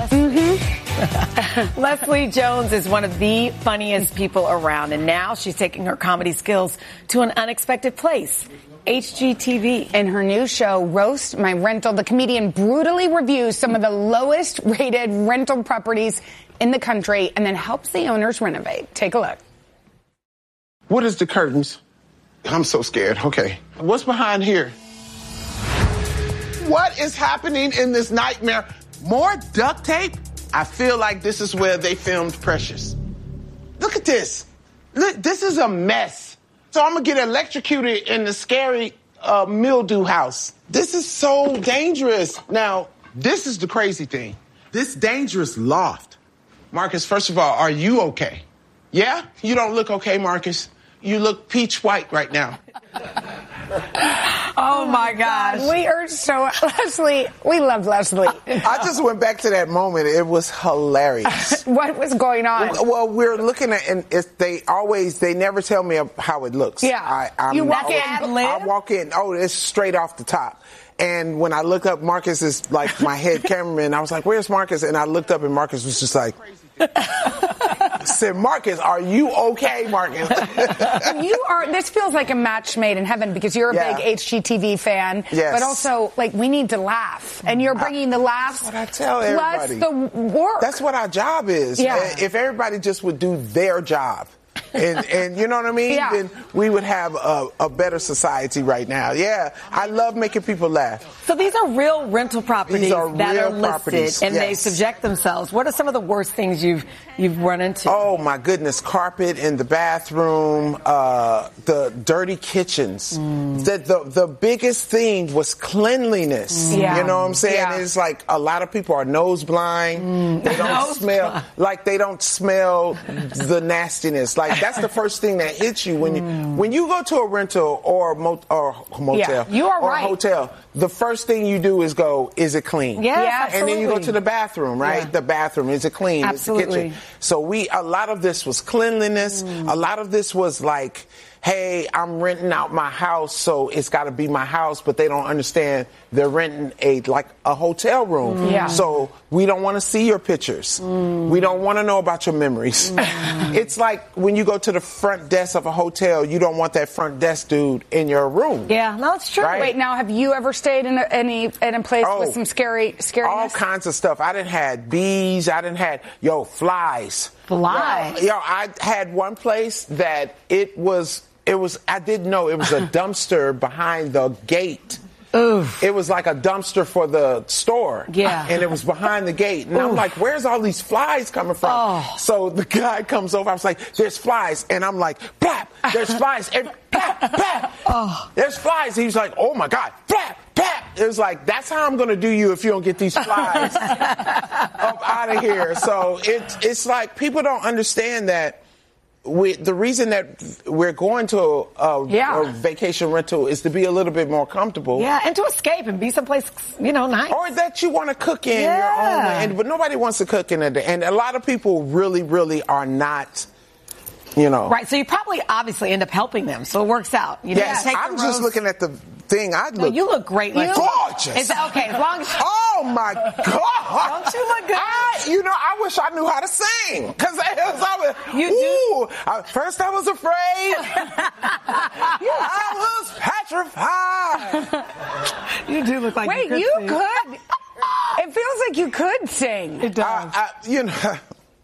Leslie Jones is one of the funniest people around, and now she's taking her comedy skills to an unexpected place. HGTV. In her new show, Roast My Rental, the comedian brutally reviews some of the lowest rated rental properties in the country and then helps the owners renovate. Take a look. What is the curtains? I'm so scared. Okay. What's behind here? What is happening in this nightmare? More duct tape? I feel like this is where they filmed Precious. Look at this. Look, this is a mess. So I'm going to get electrocuted in the scary mildew house. This is so dangerous. Now, this is the crazy thing. This dangerous loft. Marcus, first of all, are you okay? Yeah? You don't look okay, Marcus. You look peach white right now. Oh, my gosh. We are so... Leslie, we love Leslie. I just went back to that moment. It was hilarious. What was going on? Well, we're looking at... And they never tell me how it looks. Yeah. You walk in. I walk in. Oh, it's straight off the top. And when I look up, Marcus is like my head cameraman. I was like, where's Marcus? And I looked up and Marcus was just like... I said, Marcus, are you okay, Marcus? This feels like a match made in heaven because you're a big HGTV fan. Yes. But also, like, we need to laugh. And you're bringing the laughs. That's what I tell everybody. Plus the work. That's what our job is. Yeah. If everybody just would do their job. And you know what I mean? Yeah. Then we would have a better society right now. Yeah, I love making people laugh. So these are real rental properties that are listed, and they subject themselves. What are some of the worst things you've run into? Oh, my goodness. Carpet in the bathroom, the dirty kitchens. The biggest thing was cleanliness. Yeah. You know what I'm saying? Yeah. It's like a lot of people are nose blind. They don't smell, like they don't smell the nastiness. Like that's the first thing that hits you when you go to a rental or motel Yeah, you are or right. a hotel. The first thing you do is go, is it clean? Yeah, And then you go to the bathroom, right? Yeah. The bathroom, is it clean? Absolutely. Is the kitchen? So a lot of this was cleanliness. A lot of this was like, hey, I'm renting out my house, so it's got to be my house, but they don't understand they're renting a hotel room. Yeah. So we don't want to see your pictures. We don't want to know about your memories. It's like when you go to the front desk of a hotel, you don't want that front desk dude in your room. Yeah, no, it's true. Right? Wait, now, have you ever stayed in a place with some scariness? All kinds of stuff. I done had bees. I done had, flies. Flies? I had one place that it was, I didn't know it was a dumpster behind the gate. Oof. It was like a dumpster for the store. Yeah. And it was behind the gate. And I'm like, where's all these flies coming from? Oh. So the guy comes over. I was like, there's flies. And I'm like, plap, there's flies. And plap, plap. Oh. There's flies. He was like, oh my God, plap, plap. It was like, that's how I'm going to do you if you don't get these flies up out of here. So it's like people don't understand that. The reason that we're going to a vacation rental is to be a little bit more comfortable. Yeah, and to escape and be someplace, nice. Or that you want to cook in your own. But nobody wants to cook in it. And a lot of people really, really are not, Right, so you probably obviously end up helping them, so it works out. Yes, I'm just looking at the thing. You look great. Gorgeous. It's okay, as long as... Oh, my God. Don't you look good? I wish I knew how to sing. Because You do? First I was afraid. I was petrified. You do look like Wait, you could sing. It feels like you could sing. It does.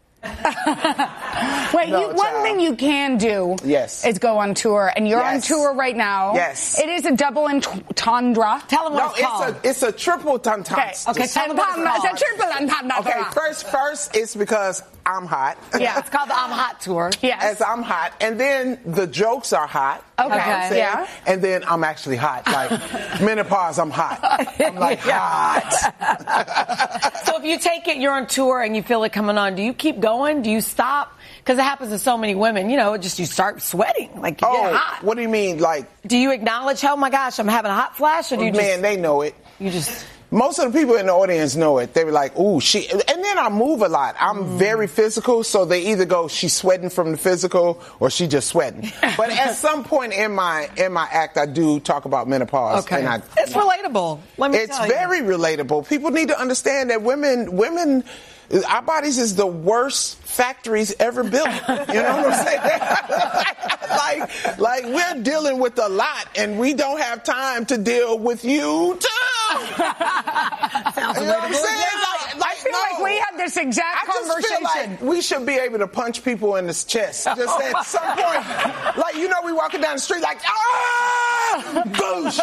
Wait, one thing you can do is go on tour, and you're on tour right now. Yes. It is a double entendre. Tell them what it's called. It's a triple entendre. Okay, tell them what it's called. It's a triple entendre. Okay, first it's because I'm hot. Yeah, it's called the I'm Hot Tour. Yes. As I'm hot. And then the jokes are hot. Okay. Yeah. And then I'm actually hot. Like menopause, I'm hot. I'm like hot. So if you take it, you're on tour and you feel it coming on, do you keep going? Do you stop? Because it happens to so many women, you start sweating. Like you get hot. What do you mean? Like, do you acknowledge, oh my gosh, I'm having a hot flash? Or do you they know it. You just... Most of the people in the audience know it. They were like, ooh, and then and I move a lot. I'm very physical, so they either go, she's sweating from the physical, or she just sweating. But at some point in my act, I do talk about menopause. Okay. And it's relatable. Let me tell you. It's very relatable. People need to understand that women, our bodies is the worst factories ever built. You know what I'm saying? like we're dealing with a lot, and we don't have time to deal with you too. Sounds you know what I'm saying? I feel like we had this exact conversation. Just feel like we should be able to punch people in the chest. Just at some point, like, you know, we walking down the street like, boosh.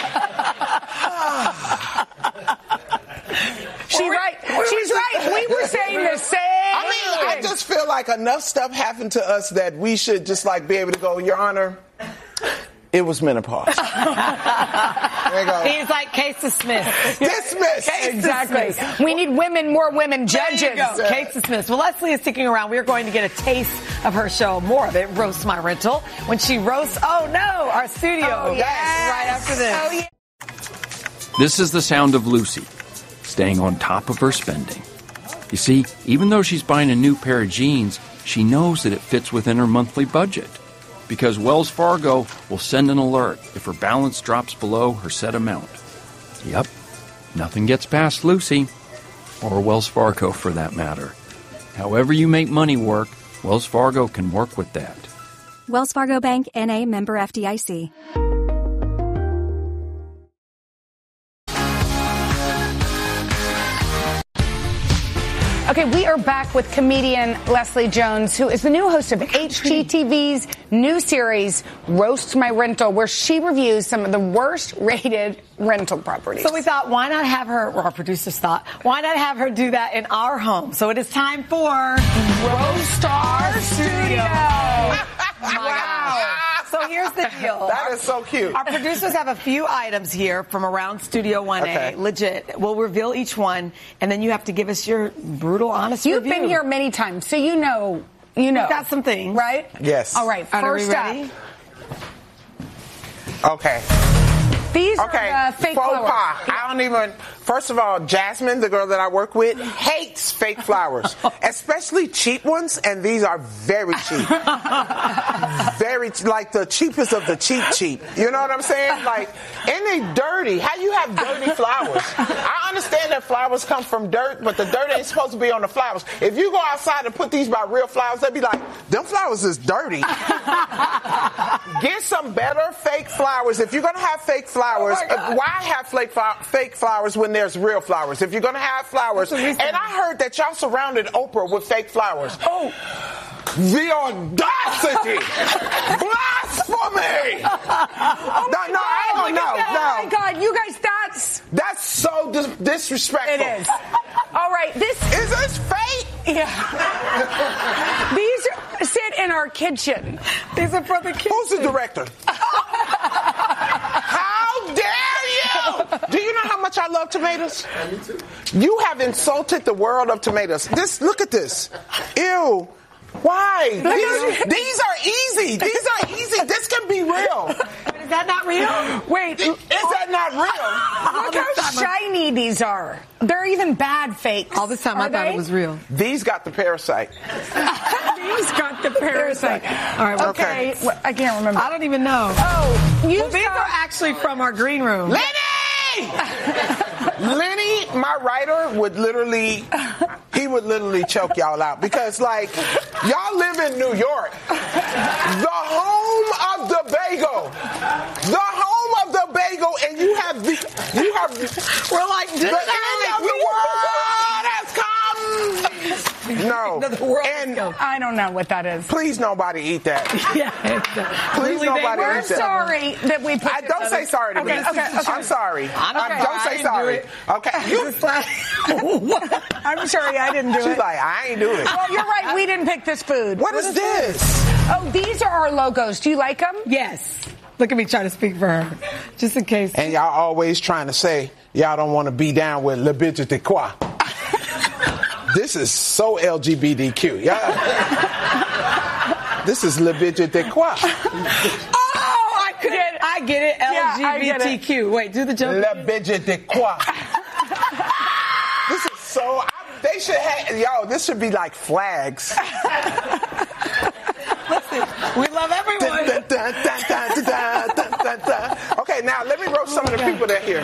She's right. We were saying the same thing. I just feel like enough stuff happened to us that we should just like be able to go, Your Honor, it was menopause. There you go. He's like, case dismissed. Dismissed. Exactly. We need more women judges. There you go. Case dismissed. Well, Leslie is sticking around. We're going to get a taste of her show, more of it, Roast My Rental, when she roasts, our studio. Oh, yes. Right after this. Oh, yeah. This is the sound of Lucy, staying on top of her spending. You see, even though she's buying a new pair of jeans, she knows that it fits within her monthly budget. Because Wells Fargo will send an alert if her balance drops below her set amount. Yep, nothing gets past Lucy, or Wells Fargo for that matter. However you make money work, Wells Fargo can work with that. Wells Fargo Bank, N.A., member FDIC. Okay, we are back with comedian Leslie Jones, who is the new host of HGTV's new series, Roast My Rental, where she reviews some of the worst-rated rental properties. So we thought, why not have her, or our producers thought, why not have her do that in our home? So it is time for Roast Our Studio. Wow. So here's the deal. That is so cute. Our producers have a few items here from around Studio 1A. Okay. Legit. We'll reveal each one, and then you have to give us your brutal, honest You've review. been here many times, so you know. We've got some things. Right? Yes. All right, Are we first ready? up. Okay. These are the fake faux flowers. pas. I don't even. First of all, Jasmine, the girl that I work with, hates fake flowers, especially cheap ones, and these are very cheap. Like the cheapest of the cheap. You know what I'm saying? Like, and they dirty. How you have dirty flowers? I understand that flowers come from dirt, but the dirt ain't supposed to be on the flowers. If you go outside and put these by real flowers, they'd be like, them flowers is dirty. Get some better fake flowers. If you're gonna have fake flowers, why have fake flowers when there's real flowers? If you're going to have flowers, and I heard that y'all surrounded Oprah with fake flowers. Oh, the audacity! Blasphemy! No, Oh my God, you guys, that's so disrespectful. It is. All right, Is this fake? Yeah. These sit in our kitchen. These are for the kids. Who's the director? How dare you! Do you know how much I love tomatoes? Me too. You have insulted the world of tomatoes. Look at this. Ew. Why? These are easy. This can be real. Is that not real? Wait. Is that not real? Look how shiny these are. They're even bad fakes. All this time I thought it was real. These got the parasite. These got the parasite. All right. Okay. I can't remember. I don't even know. Oh, these are actually from our green room. Lenny, my writer, would literally choke y'all out because, like, y'all live in New York, the home of the bagel, and you have we're like, the end of the world has come. No, and I don't know what that is. Please, nobody eat that. Yeah, please, nobody We're eat that. sorry that we put. Don't say sorry to me. Okay. I'm sorry. Don't say I sorry. didn't Okay. I'm sorry, I didn't do it. She's like, I ain't do it. Well, you're right. We didn't pick this food. What is this? Oh, these are our logos. Do you like them? Yes. Look at me trying to speak for her, just in case. And y'all always trying to say y'all don't want to be down with Le Bitch de Quoi. This is so LGBTQ. Yeah. This is Le Bitch de Quoi. Oh, I get it. LGBTQ. Wait, do the joke. Le Bitch de Quoi. This is so. They should have, this should be like flags. Listen, we love everyone. Okay, now let me roast some of the people that are here.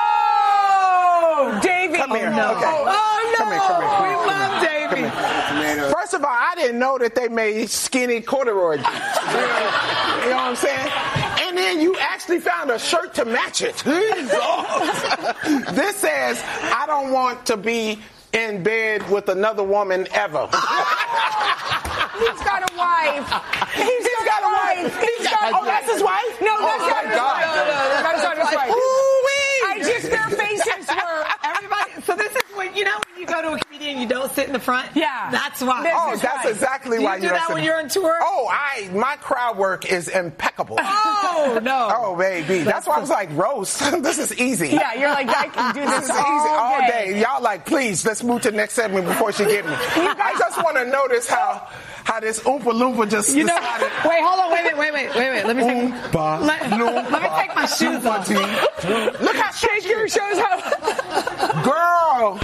Oh, Davey. Come here. No. Okay. Oh, no. Come here. We love Davey. First of all, I didn't know that they made skinny corduroy jeans. You know what I'm saying? And then you actually found a shirt to match it. This says, I don't want to be in bed with another woman ever. He's got a wife. He's got a wife. Oh, that's his wife? No, that's not his wife. No. That's not his wife. I just, their faces were. Everybody, so this is when you go to a comedian, you don't sit in the front? Yeah. That's why. That's exactly why you do that when you're on tour? Oh, my crowd work is impeccable. Oh, no. Oh, baby. That's why I was like, roast. This is easy. Yeah, you're like, I can do this This is easy all day. Y'all like, please, let's move to the next segment before she get me. I just want to notice how this Oompa Loompa just decided. Wait, hold on. Wait. Let me take let me take my shoes off. Look how shaky your shows up. Girl.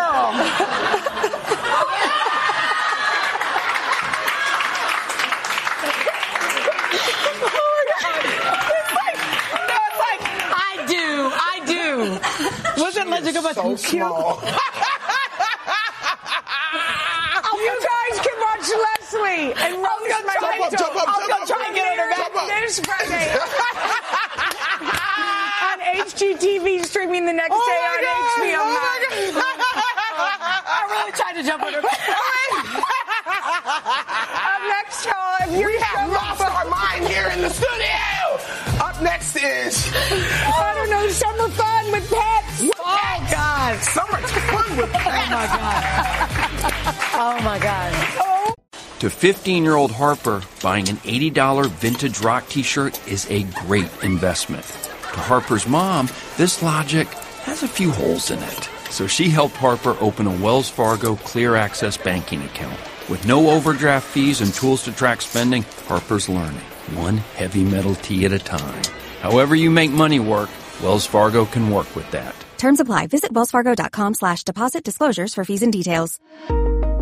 I do. Wasn't Let You Go back so small. You guys can watch Leslie and Rose my mentor. I'll go try and get her back this Friday on HGTV, streaming the next day on HBO Max. I really tried to jump on her back. Up next, y'all, We have lost our mind here in the studio. Up next is, I don't know, summer fun with pets. Oh, God. Summer fun with pets. Oh, my God. To 15-year-old Harper, buying an $80 vintage rock t-shirt is a great investment. To Harper's mom, this logic has a few holes in it. So she helped Harper open a Wells Fargo Clear Access banking account. With no overdraft fees and tools to track spending, Harper's learning, one heavy metal tea at a time. However you make money work, Wells Fargo can work with that. Terms apply. Visit wellsfargo.com/deposit disclosures for fees and details.